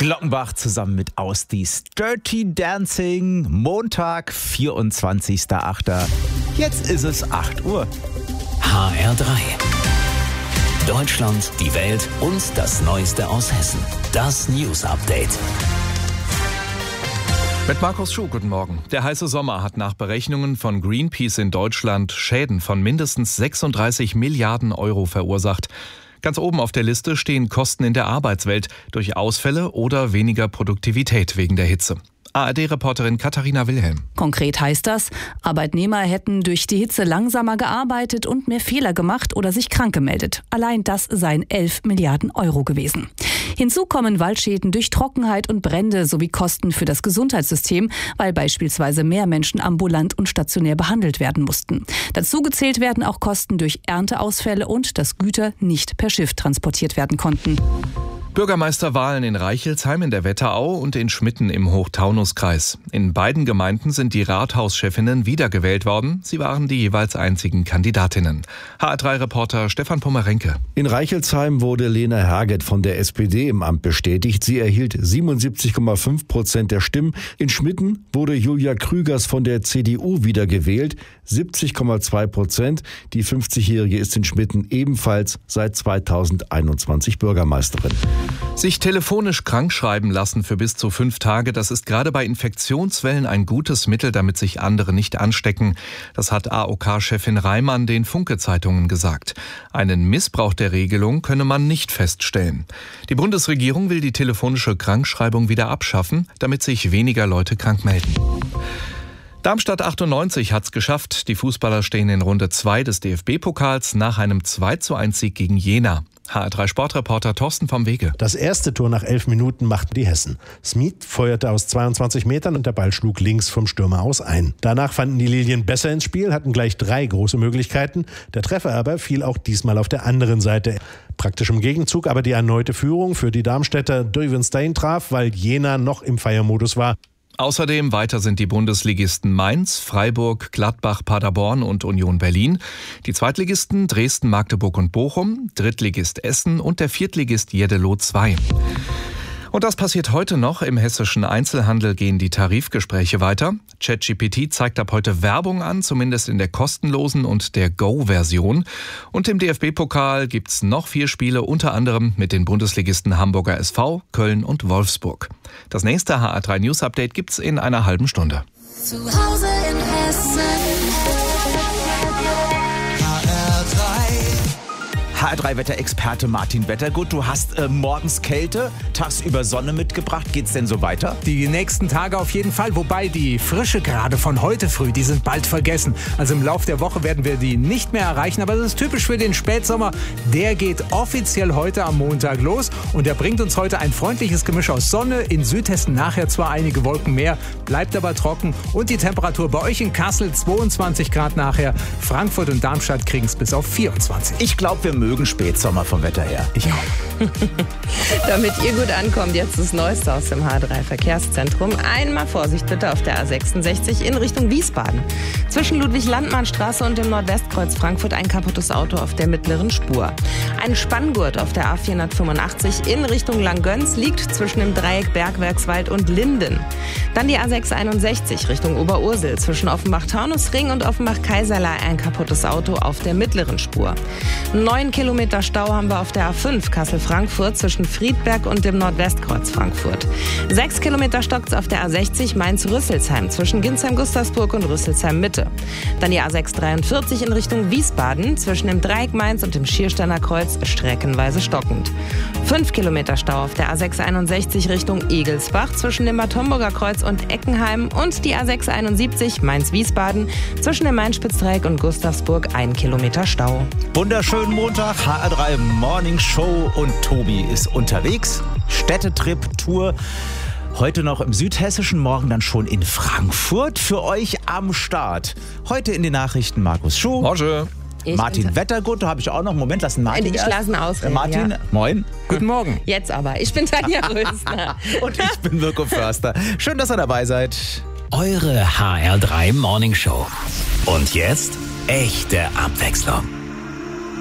Glockenbach zusammen mit Ausdies Dirty Dancing. Montag, 24.08. Jetzt ist es 8 Uhr. HR3. Deutschland, die Welt und das Neueste aus Hessen. Das News Update. Mit Markus Schuh, guten Morgen. Der heiße Sommer hat nach Berechnungen von Greenpeace in Deutschland Schäden von mindestens 36 Milliarden Euro verursacht. Ganz oben auf der Liste stehen Kosten in der Arbeitswelt durch Ausfälle oder weniger Produktivität wegen der Hitze. ARD-Reporterin Katharina Wilhelm. Konkret heißt das, Arbeitnehmer hätten durch die Hitze langsamer gearbeitet und mehr Fehler gemacht oder sich krank gemeldet. Allein das seien 11 Milliarden Euro gewesen. Hinzu kommen Waldschäden durch Trockenheit und Brände sowie Kosten für das Gesundheitssystem, weil beispielsweise mehr Menschen ambulant und stationär behandelt werden mussten. Dazu gezählt werden auch Kosten durch Ernteausfälle und dass Güter nicht per Schiff transportiert werden konnten. Bürgermeisterwahlen in Reichelsheim in der Wetterau und in Schmitten im Hochtaunuskreis. In beiden Gemeinden sind die Rathauschefinnen wiedergewählt worden. Sie waren die jeweils einzigen Kandidatinnen. HR3-Reporter Stefan Pommerenke. In Reichelsheim wurde Lena Herget von der SPD im Amt bestätigt. Sie erhielt 77,5% der Stimmen. In Schmitten wurde Julia Krügers von der CDU wiedergewählt. 70,2%. Die 50-Jährige ist in Schmitten ebenfalls seit 2021 Bürgermeisterin. Sich telefonisch krankschreiben lassen für bis zu 5 Tage, das ist gerade bei Infektionswellen ein gutes Mittel, damit sich andere nicht anstecken. Das hat AOK-Chefin Reimann den Funke-Zeitungen gesagt. Einen Missbrauch der Regelung könne man nicht feststellen. Die Bundesregierung will die telefonische Krankschreibung wieder abschaffen, damit sich weniger Leute krank melden. Darmstadt 98 hat's geschafft. Die Fußballer stehen in Runde 2 des DFB-Pokals nach einem 2:1-Sieg gegen Jena. HR3-Sportreporter Thorsten vom Wege. Das erste Tor nach 11 Minuten machten die Hessen. Smith feuerte aus 22 Metern und der Ball schlug links vom Stürmer aus ein. Danach fanden die Lilien besser ins Spiel, hatten gleich 3 große Möglichkeiten. Der Treffer aber fiel auch diesmal auf der anderen Seite. Praktisch im Gegenzug aber die erneute Führung für die Darmstädter. Duyvenstein traf, weil Jena noch im Feiermodus war. Außerdem weiter sind die Bundesligisten Mainz, Freiburg, Gladbach, Paderborn und Union Berlin. Die Zweitligisten Dresden, Magdeburg und Bochum, Drittligist Essen und der Viertligist Jeddelo 2. Und das passiert heute noch. Im hessischen Einzelhandel gehen die Tarifgespräche weiter. ChatGPT zeigt ab heute Werbung an, zumindest in der kostenlosen und der Go-Version. Und im DFB-Pokal gibt's noch 4 Spiele, unter anderem mit den Bundesligisten Hamburger SV, Köln und Wolfsburg. Das nächste HR3 News Update gibt's in einer halben Stunde. Zu Hause in Hessen. HR3-Wetterexperte Martin Wettergut, du hast morgens Kälte, tagsüber Sonne mitgebracht. Geht's denn so weiter? Die nächsten Tage auf jeden Fall, wobei die Frische gerade von heute früh, die sind bald vergessen. Also im Lauf der Woche werden wir die nicht mehr erreichen, aber das ist typisch für den Spätsommer. Der geht offiziell heute am Montag los und der bringt uns heute ein freundliches Gemisch aus Sonne, in Südhessen nachher zwar einige Wolken mehr, bleibt aber trocken und die Temperatur bei euch in Kassel 22 Grad nachher, Frankfurt und Darmstadt kriegen es bis auf 24. Ich glaube, wir mögen Spätsommer vom Wetter her. Ich auch. Damit ihr gut ankommt, jetzt das Neueste aus dem H3-Verkehrszentrum. Einmal Vorsicht bitte auf der A66 in Richtung Wiesbaden. Zwischen Ludwig-Landmann-Straße und dem Nordwestkreuz Frankfurt ein kaputtes Auto auf der mittleren Spur. Ein Spanngurt auf der A485 in Richtung Langgöns liegt zwischen dem Dreieck Bergwerkswald und Linden. Dann die A661 Richtung Oberursel zwischen Offenbach-Taunusring und Offenbach-Kaiserlei ein kaputtes Auto auf der mittleren Spur. 9 Kilometer Stau haben wir auf der A5 Kassel-Frankfurt zwischen Friedberg und dem Nordwestkreuz Frankfurt. 6 Kilometer stockt's auf der A60 Mainz-Rüsselsheim zwischen Ginsheim-Gustavsburg und Rüsselsheim-Mitte. Dann die A643 in Richtung Wiesbaden zwischen dem Dreieck Mainz und dem Schiersteiner Kreuz streckenweise stockend. 5 Kilometer Stau auf der A661 Richtung Egelsbach zwischen dem Bad Homburger Kreuz und Eckenheim und die A671 Mainz-Wiesbaden zwischen dem Main-Spitz-Dreieck und Gustavsburg 1 Kilometer Stau. Wunderschönen Montag, HR3 Morning Show und Tobi ist unterwegs. Städtetrip-Tour. Heute noch im Südhessischen, morgen dann schon in Frankfurt für euch am Start. Heute in den Nachrichten Markus Schuh. Morgen. Martin Wettergut, da habe ich auch noch. Moment, lass den Martin. Ich lasse ihn ausreden. Martin, ja. Moin. Guten Morgen. Jetzt aber. Ich bin Tanja Rösner. Und ich bin Mirko Förster. Schön, dass ihr dabei seid. Eure HR3 Morning Show. Und jetzt echte Abwechslung.